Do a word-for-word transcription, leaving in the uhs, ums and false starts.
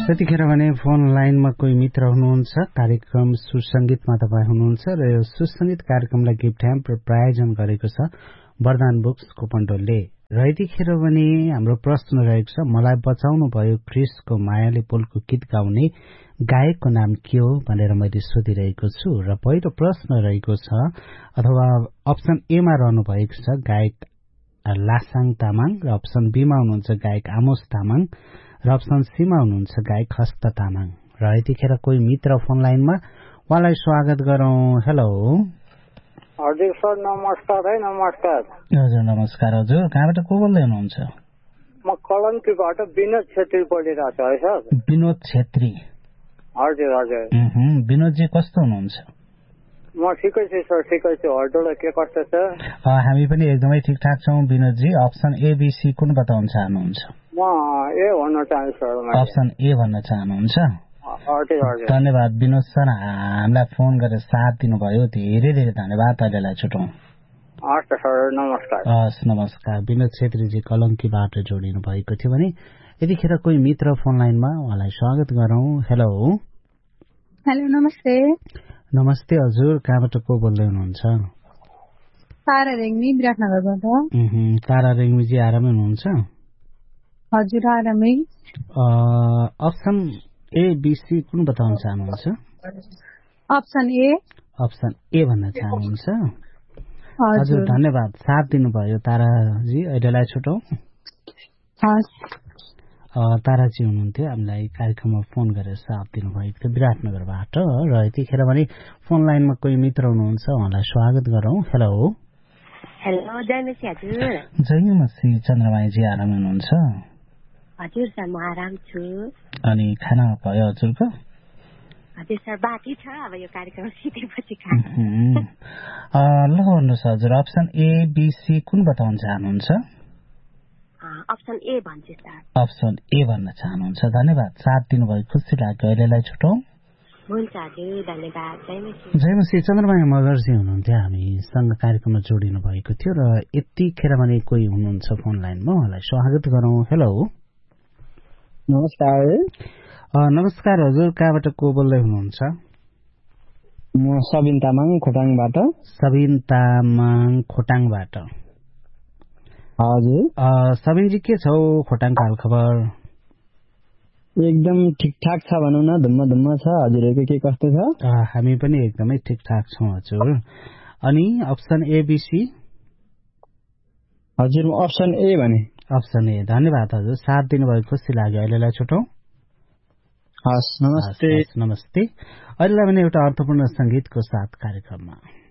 त्यतिखेर भने फोन लाइनमा कोही मित्र हुनुहुन्छ। कार्यक्रम सुसंगीतमा तपाईँ हुनुहुन्छ र यो सुसंगीत कार्यक्रमलाई गिफ्ट ह्याम्पर प्रायोजन गरेको छ वरदान बुक्स कोपन्डोलले। र यतिखेर भने हाम्रो प्रश्न रहेको छ, मलाई बचाउनु भयो क्रिसको मायाले पुलको गीत गाउने गायकको नाम के हो भनेर मैले सोधिरहेको छु। र पहिलो प्रश्न रहेको छ, अथवा अप्सन एमा रहनु भएको छ गायक लासाङ तामाङ, र अप्सन बीमा हुनुहुन्छ गायक आमोस तामाङ, र अप्सन सीमा हुनुहुन्छ गायक हस्त तामाङ। र यतिखेर कोही मित्र फोन लाइनमा, उहाँलाई स्वागत गरौँ। हेलो हजुर सर, नमस्कार है। नमस्कार हजुर। नमस्कार हजुर, कहाँबाट को बोल्दै हुनुहुन्छ? म कलङ्कीबाट विनोद छेत्री बोलिरहेको छु है सर। विनोद छेत्री? हजुर हजुर। विनोदजी कस्तो हुनुहुन्छ? म ठिकै छु सर, ठिकै छु। हजुर के कस्तो छ? हामी पनि एकदमै ठिकठाक छौँ विनोदजी। अप्सन एबिसी कुन बताउन चाहनुहुन्छ? म ए भन्न चाहन्छु सर। अप्सन ए भन्न चाहनुहुन्छ? हजुर हजुर। धन्यवाद विनोद सर, हामीलाई फोन गरेर साथ दिनुभयो, धेरै धेरै धन्यवाद। अहिलेलाई छुटौँ। हस् सर, नमस्कार। हस् नमस्कार। विनोद छेत्रीजी कलङ्कीबाट जोडिनु भएको थियो भने यतिखेर कोही मित्र फोन लाइनमा, उहाँलाई स्वागत गरौँ। हेलो हेलो नमस्ते। नमस्ते हजुर, कहाँबाट को बोल्दै हुनुहुन्छ? तारा रेग्मी विराटनगरबाट। तारा रेग्मीजी आरामै हुनुहुन्छ? हजुर आरामै। अप्सन एबिसी कुन बताउन चाहनुहुन्छ? Option A. अप्सन ए भन्न चाहनुहुन्छ? हजुर धन्यवाद, साथ दिनुभयो ताराजी। अहिलेलाई छुटौँ। ताराजी हुनुहुन्थ्यो, हामीलाई कार्यक्रममा फोन गरेर साथ दिनुभएको थियो विराटनगरबाट। र यतिखेर भने फोन लाइनमा कोही मित्र हुनुहुन्छ, उहाँलाई स्वागत गरौँ। हेलो हेलो, जयमसी हजुर। जयमसी, चन्द्रमाईजी आराम हुनुहुन्छ? हजुर सर, म आराम छु। अनि खाना भयो हजुरको? हजुर सर, बाँकी छ, अब यो कार्यक्रम सिकेपछि खाना। ल भन्नुहोस् हजुर, अप्सन ए बिसी कुन बताउन चाहनुहुन्छ? अप्सन ए भन्छु सर। अप्सन ए भन्न चाहनुहुन्छ? धन्यवाद, साथ दिनुभयो, खुसी लाग्यो। अहिलेलाई छुटौँ। हुन्छ हजुर, धन्यवाद। जयमसी। जयमसी, चन्द्रमाया मगर्जी हुनुहुन्थ्यो, हामीसँग कार्यक्रममा जोडिनु भएको थियो। र यतिखेर भने कोही हुनुहुन्छ फोन लाइनमा, उहाँलाई स्वागत गरौँ। हेलो नमस्कार। नमस्कार हजुर, कहाँबाट को बोल्दै हुनुहुन्छ? म सबिन तामाङ खोटाङबाट। सबिन तामाङ खोटाङबाट? हजुर। सबिनजी के छ खोटाङको हाल खबर? एकदम ठिकठाक छ भनौँ न, धुम्म धुम्म छ। हजुरहरूको के कस्तो छ? हामी पनि एकदमै ठिकठाक छौँ हजुर। अनि अप्सन एबिसी? हजुर, म अप्सन ए भने। अप्सन ए, धन्यवाद हजुर, साथ दिनुभयो, खुसी लाग्यो। अहिलेलाई छुटौँ। हस् नमस्ते। नमस्ते। अहिलेलाई भने एउटा अर्थपूर्ण संगीतको साथ कार्यक्रममा